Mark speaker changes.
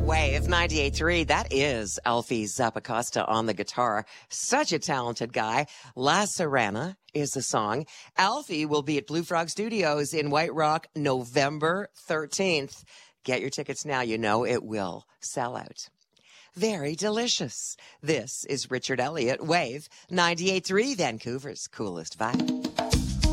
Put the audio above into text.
Speaker 1: Wave 98.3. That is Alfie Zappacosta on the guitar. Such a talented guy. La Serena is the song. Alfie will be at Blue Frog Studios in White Rock November 13th. Get your tickets now. You know it will sell out. Very delicious. This is Richard Elliott, Wave 98.3, Vancouver's coolest vibe.